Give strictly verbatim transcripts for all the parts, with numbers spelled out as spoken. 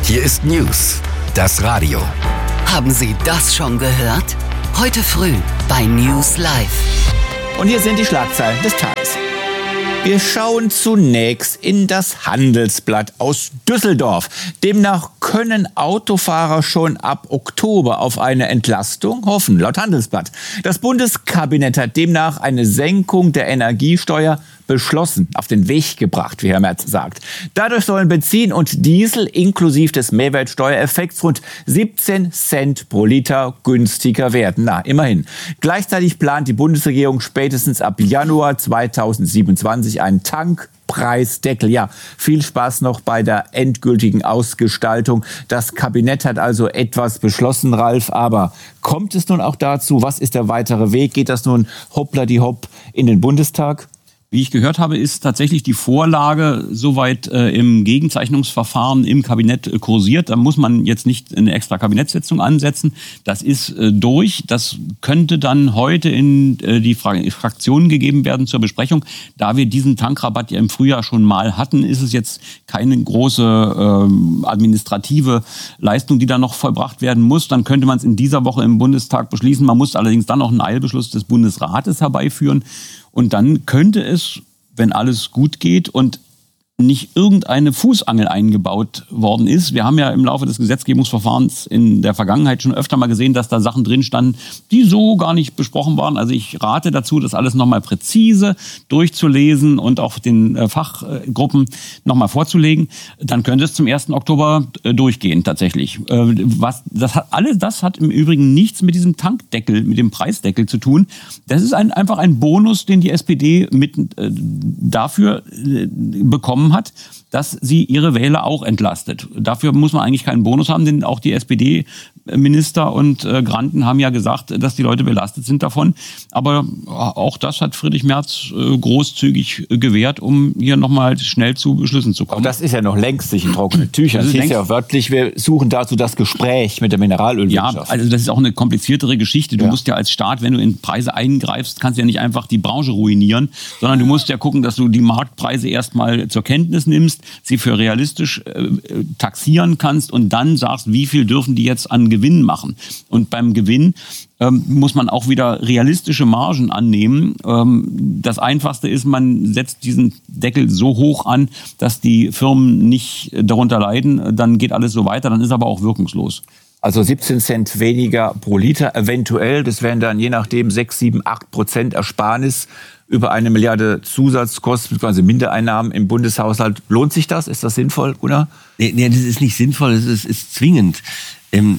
Hier ist News, das Radio. Haben Sie das schon gehört? Heute früh bei News Live. Und hier sind die Schlagzeilen des Tages. Wir schauen zunächst in das Handelsblatt aus Düsseldorf. Demnach können Autofahrer schon ab Oktober auf eine Entlastung hoffen, laut Handelsblatt. Das Bundeskabinett hat demnach eine Senkung der Energiesteuer beschlossen, auf den Weg gebracht, wie Herr Merz sagt. Dadurch sollen Benzin und Diesel inklusive des Mehrwertsteuereffekts rund siebzehn Cent pro Liter günstiger werden. Na, immerhin. Gleichzeitig plant die Bundesregierung spätestens ab Januar zweitausendsiebenundzwanzig einen Tankpreisdeckel. Ja, viel Spaß noch bei der endgültigen Ausgestaltung. Das Kabinett hat also etwas beschlossen, Ralf. Aber kommt es nun auch dazu? Was ist der weitere Weg? Geht das nun hoppla die hopp in den Bundestag? Wie ich gehört habe, ist tatsächlich die Vorlage soweit äh, im Gegenzeichnungsverfahren im Kabinett äh, kursiert. Da muss man jetzt nicht eine extra Kabinettssitzung ansetzen. Das ist äh, durch. Das könnte dann heute in äh, die Fra- Fraktionen gegeben werden zur Besprechung. Da wir diesen Tankrabatt ja im Frühjahr schon mal hatten, ist es jetzt keine große äh, administrative Leistung, die da noch vollbracht werden muss. Dann könnte man es in dieser Woche im Bundestag beschließen. Man muss allerdings dann noch einen Eilbeschluss des Bundesrates herbeiführen. Und dann könnte es, wenn alles gut geht und nicht irgendeine Fußangel eingebaut worden ist. Wir haben ja im Laufe des Gesetzgebungsverfahrens in der Vergangenheit schon öfter mal gesehen, dass da Sachen drin standen, die so gar nicht besprochen waren. Also ich rate dazu, das alles nochmal präzise durchzulesen und auch den Fachgruppen nochmal vorzulegen. Dann könnte es zum ersten Oktober durchgehen tatsächlich. Was, das hat, alles das hat im Übrigen nichts mit diesem Tankdeckel, mit dem Preisdeckel zu tun. Das ist ein, einfach ein Bonus, den die S P D mit äh, dafür äh, bekommen hat, dass sie ihre Wähler auch entlastet. Dafür muss man eigentlich keinen Bonus haben, denn auch die S P D-Minister und äh, Granden haben ja gesagt, dass die Leute belastet sind davon. Aber auch das hat Friedrich Merz äh, großzügig äh, gewährt, um hier nochmal schnell zu Beschlüssen zu kommen. Aber das ist ja noch längst nicht in trockenen Tüchern. Das, das hieß ja wörtlich, wir suchen dazu das Gespräch mit der Mineralölwirtschaft. Ja, also das ist auch eine kompliziertere Geschichte. Du ja. musst ja als Staat, wenn du in Preise eingreifst, kannst du ja nicht einfach die Branche ruinieren, sondern du musst ja gucken, dass du die Marktpreise erstmal zur Kenntnis nimmst, sie für realistisch äh, taxieren kannst und dann sagst, wie viel dürfen die jetzt an Gewinn machen. Und beim Gewinn ähm, muss man auch wieder realistische Margen annehmen. Ähm, das Einfachste ist, man setzt diesen Deckel so hoch an, dass die Firmen nicht darunter leiden. Dann geht alles so weiter, dann ist aber auch wirkungslos. Also siebzehn Cent weniger pro Liter eventuell. Das wären dann je nachdem sechs, sieben, acht Prozent Ersparnis über eine Milliarde Zusatzkosten bzw. Mindereinnahmen im Bundeshaushalt. Lohnt sich das? Ist das sinnvoll, Gunnar? Nee, nee, das ist nicht sinnvoll, das ist, ist zwingend. Ähm,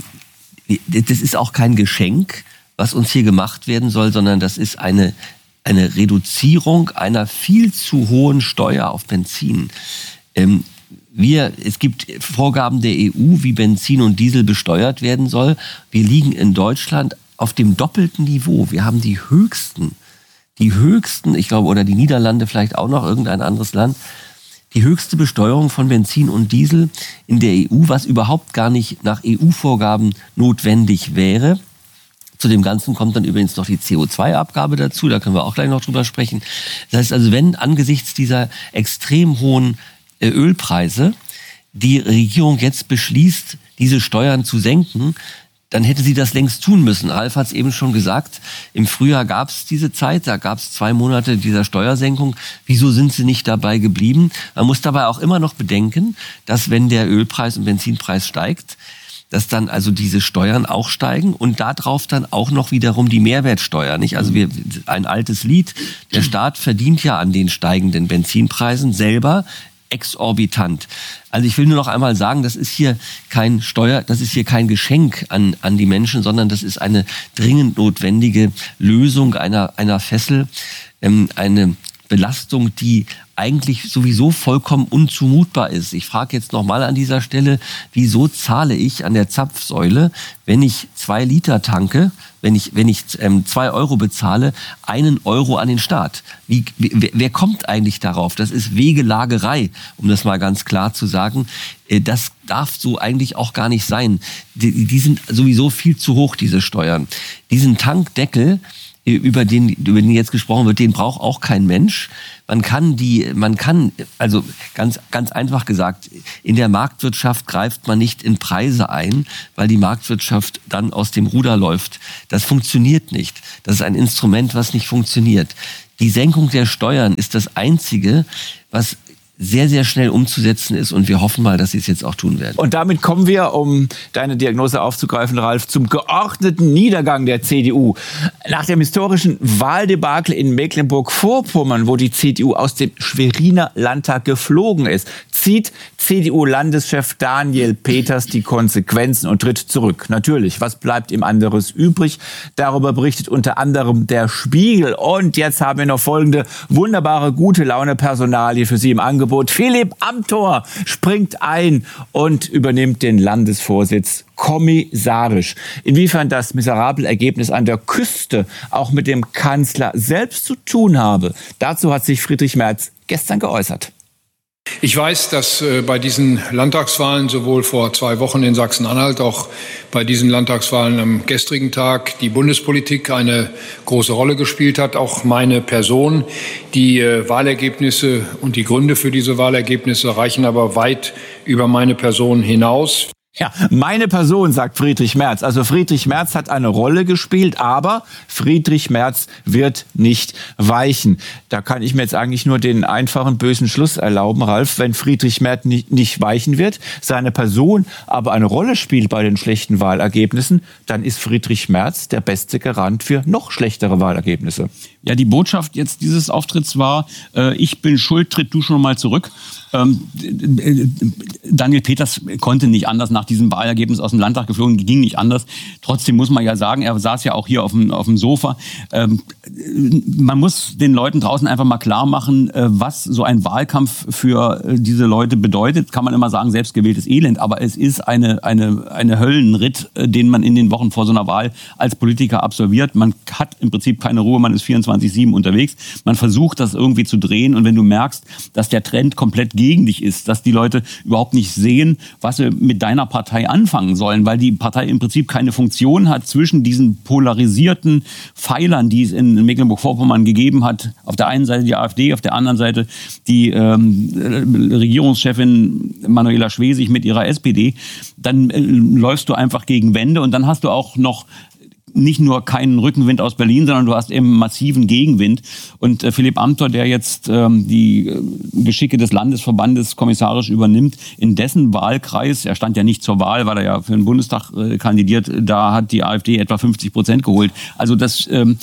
das ist auch kein Geschenk, was uns hier gemacht werden soll, sondern das ist eine, eine Reduzierung einer viel zu hohen Steuer auf Benzin. Ähm, Wir, es gibt Vorgaben der E U, wie Benzin und Diesel besteuert werden soll. Wir liegen in Deutschland auf dem doppelten Niveau. Wir haben die höchsten, die höchsten, ich glaube, oder die Niederlande, vielleicht auch noch irgendein anderes Land, die höchste Besteuerung von Benzin und Diesel in der E U, was überhaupt gar nicht nach E U-Vorgaben notwendig wäre. Zu dem Ganzen kommt dann übrigens noch die C O zwei Abgabe dazu, da können wir auch gleich noch drüber sprechen. Das heißt also, wenn angesichts dieser extrem hohen Ölpreise die Regierung jetzt beschließt, diese Steuern zu senken, dann hätte sie das längst tun müssen. Ralf hat es eben schon gesagt, im Frühjahr gab es diese Zeit, da gab es zwei Monate dieser Steuersenkung. Wieso sind sie nicht dabei geblieben? Man muss dabei auch immer noch bedenken, dass wenn der Ölpreis und Benzinpreis steigt, dass dann also diese Steuern auch steigen und darauf dann auch noch wiederum die Mehrwertsteuer, nicht? Also wir, ein altes Lied, der Staat verdient ja an den steigenden Benzinpreisen selber exorbitant. Also ich will nur noch einmal sagen, das ist hier kein Steuer, das ist hier kein Geschenk an, an die Menschen, sondern das ist eine dringend notwendige Lösung einer, einer Fessel, ähm, eine Belastung, die eigentlich sowieso vollkommen unzumutbar ist. Ich frage jetzt nochmal an dieser Stelle, wieso zahle ich an der Zapfsäule, wenn ich zwei Liter tanke, wenn ich, wenn ich ähm, zwei Euro bezahle, einen Euro an den Staat? Wie, wer, wer kommt eigentlich darauf? Das ist Wegelagerei, um das mal ganz klar zu sagen. Äh, das darf so eigentlich auch gar nicht sein. Die, die sind sowieso viel zu hoch, diese Steuern. Diesen Tankdeckel, über den, über den jetzt gesprochen wird, den braucht auch kein Mensch. Man kann die, man kann, also ganz, ganz einfach gesagt, in der Marktwirtschaft greift man nicht in Preise ein, weil die Marktwirtschaft dann aus dem Ruder läuft. Das funktioniert nicht. Das ist ein Instrument, was nicht funktioniert. Die Senkung der Steuern ist das Einzige, was sehr, sehr schnell umzusetzen ist, und wir hoffen mal, dass sie es jetzt auch tun werden. Und damit kommen wir, um deine Diagnose aufzugreifen, Ralf, zum geordneten Niedergang der C D U. Nach dem historischen Wahldebakel in Mecklenburg-Vorpommern, wo die C D U aus dem Schweriner Landtag geflogen ist, zieht C D U-Landeschef Daniel Peters die Konsequenzen und tritt zurück. Natürlich, was bleibt ihm anderes übrig? Darüber berichtet unter anderem der Spiegel. Und jetzt haben wir noch folgende wunderbare, gute Laune-Personalie für Sie im Angebot. Philipp Amthor springt ein und übernimmt den Landesvorsitz kommissarisch. Inwiefern das miserable Ergebnis an der Küste auch mit dem Kanzler selbst zu tun habe, dazu hat sich Friedrich Merz gestern geäußert. Ich weiß, dass äh, bei diesen Landtagswahlen sowohl vor zwei Wochen in Sachsen-Anhalt, auch bei diesen Landtagswahlen am gestrigen Tag die Bundespolitik eine große Rolle gespielt hat, auch meine Person. Die äh, Wahlergebnisse und die Gründe für diese Wahlergebnisse reichen aber weit über meine Person hinaus. Ja, meine Person, sagt Friedrich Merz. Also Friedrich Merz hat eine Rolle gespielt, aber Friedrich Merz wird nicht weichen. Da kann ich mir jetzt eigentlich nur den einfachen, bösen Schluss erlauben, Ralf, wenn Friedrich Merz nicht, nicht weichen wird, seine Person aber eine Rolle spielt bei den schlechten Wahlergebnissen, dann ist Friedrich Merz der beste Garant für noch schlechtere Wahlergebnisse. Ja, die Botschaft jetzt dieses Auftritts war, äh, ich bin schuld, tritt du schon mal zurück. Ähm, Daniel Peters konnte nicht anders nach diesem Wahlergebnis aus dem Landtag geflogen, ging nicht anders. Trotzdem muss man ja sagen, er saß ja auch hier auf dem, auf dem Sofa. Ähm, man muss den Leuten draußen einfach mal klar machen, äh, was so ein Wahlkampf für äh, diese Leute bedeutet. Kann man immer sagen, selbstgewähltes Elend, aber es ist eine, eine, eine Höllenritt, äh, den man in den Wochen vor so einer Wahl als Politiker absolviert. Man hat im Prinzip keine Ruhe, man ist vierundzwanzig sieben unterwegs. Man versucht, das irgendwie zu drehen, und wenn du merkst, dass der Trend komplett gegen dich ist, dass die Leute überhaupt nicht sehen, was sie mit deiner Partei anfangen sollen, weil die Partei im Prinzip keine Funktion hat zwischen diesen polarisierten Pfeilern, die es in Mecklenburg-Vorpommern gegeben hat. Auf der einen Seite die AfD, auf der anderen Seite die ähm, Regierungschefin Manuela Schwesig mit ihrer S P D. Dann äh, läufst du einfach gegen Wände, und dann hast du auch noch nicht nur keinen Rückenwind aus Berlin, sondern du hast eben massiven Gegenwind. Und äh, Philipp Amthor, der jetzt ähm, die äh, Geschicke des Landesverbandes kommissarisch übernimmt, in dessen Wahlkreis, er stand ja nicht zur Wahl, weil er ja für den Bundestag äh, kandidiert, da hat die AfD etwa fünfzig Prozent geholt. Also das, ähm,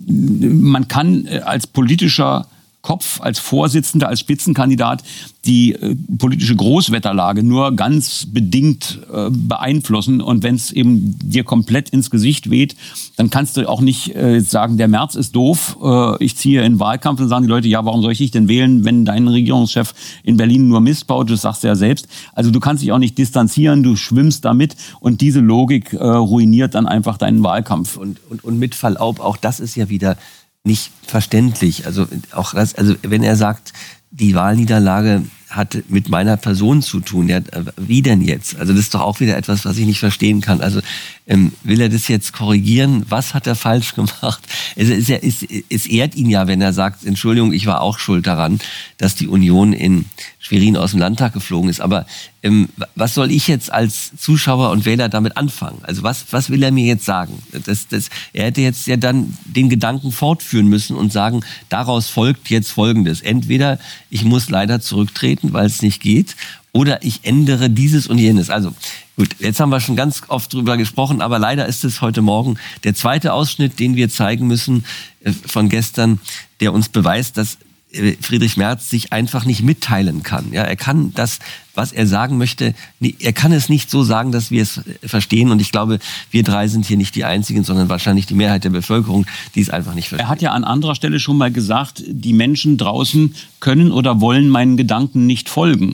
man kann äh, als politischer Kopf, als Vorsitzender, als Spitzenkandidat die äh, politische Großwetterlage nur ganz bedingt äh, beeinflussen. Und wenn es eben dir komplett ins Gesicht weht, dann kannst du auch nicht äh, sagen, der Merz ist doof, äh, ich ziehe in den Wahlkampf, und sagen die Leute, ja, warum soll ich dich denn wählen, wenn dein Regierungschef in Berlin nur Mist baut, das sagst du ja selbst. Also du kannst dich auch nicht distanzieren, du schwimmst damit, und diese Logik äh, ruiniert dann einfach deinen Wahlkampf. Und, und, und mit Verlaub, auch das ist ja wieder nicht verständlich. Also auch das, also wenn er sagt, die Wahlniederlage hat mit meiner Person zu tun, ja, wie denn jetzt? Also das ist doch auch wieder etwas, was ich nicht verstehen kann. Also ähm, will er das jetzt korrigieren? Was hat er falsch gemacht? Es, ist ja, es, es ehrt ihn ja, wenn er sagt, Entschuldigung, ich war auch schuld daran, dass die Union in Schwerin aus dem Landtag geflogen ist. Aber ähm, was soll ich jetzt als Zuschauer und Wähler damit anfangen? Also was, was will er mir jetzt sagen? Das, das, er hätte jetzt ja dann den Gedanken fortführen müssen und sagen, daraus folgt jetzt Folgendes. Entweder ich muss leider zurücktreten, weil es nicht geht, oder ich ändere dieses und jenes. Also gut, jetzt haben wir schon ganz oft drüber gesprochen, aber leider ist es heute Morgen der zweite Ausschnitt, den wir zeigen müssen äh, von gestern, der uns beweist, dass äh, Friedrich Merz sich einfach nicht mitteilen kann. Ja, er kann das, was er sagen möchte, er kann es nicht so sagen, dass wir es verstehen. Und ich glaube, wir drei sind hier nicht die Einzigen, sondern wahrscheinlich die Mehrheit der Bevölkerung, die es einfach nicht versteht. Er hat ja an anderer Stelle schon mal gesagt, die Menschen draußen können oder wollen meinen Gedanken nicht folgen. Ja.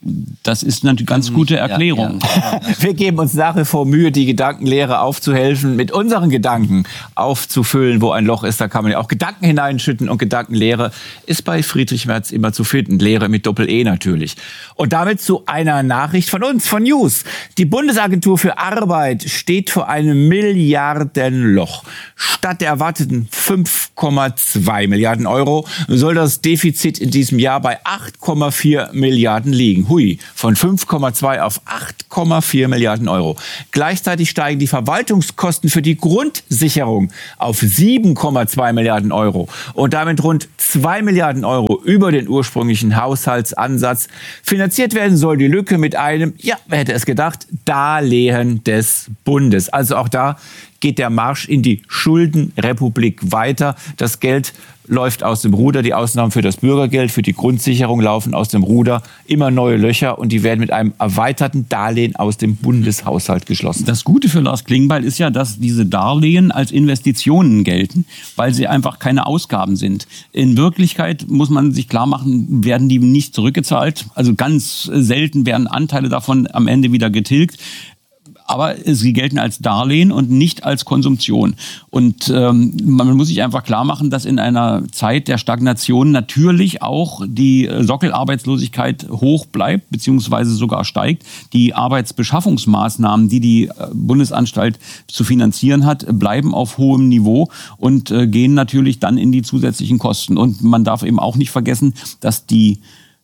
Das ist eine ganz gute Erklärung. Ja, ja. Wir geben uns nach wie vor Mühe, die Gedankenlehre aufzuhelfen, mit unseren Gedanken aufzufüllen, wo ein Loch ist. Da kann man ja auch Gedanken hineinschütten und Gedankenlehre ist bei Friedrich Merz immer zu finden. Lehre mit Doppel-E natürlich. Und damit zu einer Nachricht von uns, von News. Die Bundesagentur für Arbeit steht vor einem Milliardenloch. Statt der erwarteten fünf Komma zwei Milliarden Euro soll das Defizit in diesem Jahr bei acht Komma vier Milliarden liegen. Hui, von fünf Komma zwei auf acht Komma vier Milliarden Euro. Gleichzeitig steigen die Verwaltungskosten für die Grundsicherung auf sieben Komma zwei Milliarden Euro und damit rund zwei Milliarden Euro über den ursprünglichen Haushaltsansatz. Finanziert werden soll die Lücke mit einem, ja, wer hätte es gedacht, Darlehen des Bundes. Also auch da geht der Marsch in die Schuldenrepublik weiter. Das Geld läuft aus dem Ruder. Die Ausnahmen für das Bürgergeld, für die Grundsicherung laufen aus dem Ruder. Immer neue Löcher und die werden mit einem erweiterten Darlehen aus dem Bundeshaushalt geschlossen. Das Gute für Lars Klingbeil ist ja, dass diese Darlehen als Investitionen gelten, weil sie einfach keine Ausgaben sind. In Wirklichkeit muss man sich klar machen, werden die nicht zurückgezahlt. Also ganz selten werden Anteile davon am Ende wieder getilgt. Aber sie gelten als Darlehen und nicht als Konsumption. Und ähm, man muss sich einfach klar machen, dass in einer Zeit der Stagnation natürlich auch die Sockelarbeitslosigkeit hoch bleibt, beziehungsweise sogar steigt. Die Arbeitsbeschaffungsmaßnahmen, die die Bundesanstalt zu finanzieren hat, bleiben auf hohem Niveau und äh, gehen natürlich dann in die zusätzlichen Kosten. Und man darf eben auch nicht vergessen, dass die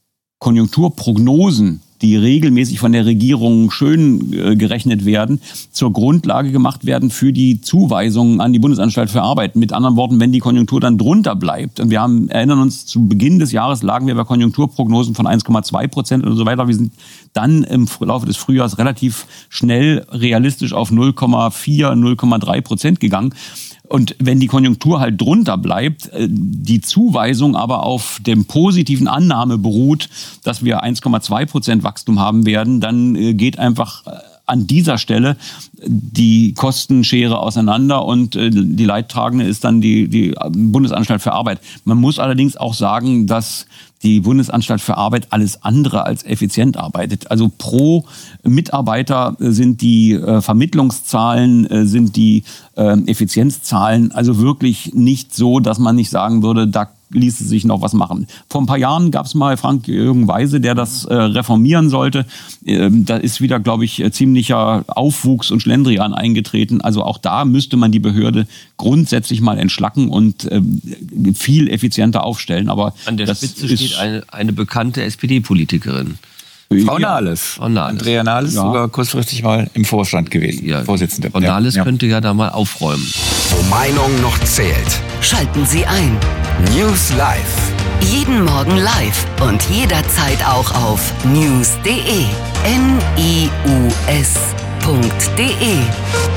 Konjunkturprognosen, die regelmäßig von der Regierung schön äh, gerechnet werden, zur Grundlage gemacht werden für die Zuweisungen an die Bundesanstalt für Arbeit. Mit anderen Worten, wenn die Konjunktur dann drunter bleibt. Und wir haben, erinnern uns, zu Beginn des Jahres lagen wir bei Konjunkturprognosen von eins Komma zwei Prozent und so weiter. Wir sind dann im Laufe des Frühjahrs relativ schnell realistisch auf null Komma vier, null Komma drei Prozent gegangen. Und wenn die Konjunktur halt drunter bleibt, die Zuweisung aber auf dem positiven Annahme beruht, dass wir eins Komma zwei Prozent Wachstum haben werden, dann geht einfach an dieser Stelle die Kostenschere auseinander und die Leidtragende ist dann die, die Bundesanstalt für Arbeit. Man muss allerdings auch sagen, dass die Bundesanstalt für Arbeit alles andere als effizient arbeitet. Also pro Mitarbeiter sind die äh, Vermittlungszahlen, äh, sind die äh, Effizienzzahlen also wirklich nicht so, dass man nicht sagen würde, da ließe sich noch was machen. Vor ein paar Jahren gab es mal Frank-Jürgen Weise, der das äh, reformieren sollte. Ähm, da ist wieder, glaube ich, ziemlicher Aufwuchs und Schlendrian eingetreten. Also auch da müsste man die Behörde grundsätzlich mal entschlacken und ähm, viel effizienter aufstellen. Aber an der das Spitze ist steht eine, eine bekannte S P D-Politikerin. Frau Nahles. Frau Nahles. Andrea Nahles, Ja. sogar kurzfristig mal im Vorstand gewesen. Ja. Vorsitzende. Frau Nahles ja. könnte ja da mal aufräumen. Wo Meinung noch zählt. Schalten Sie ein. News Live. Jeden Morgen live und jederzeit auch auf news punkt de. N I U S Punkt de.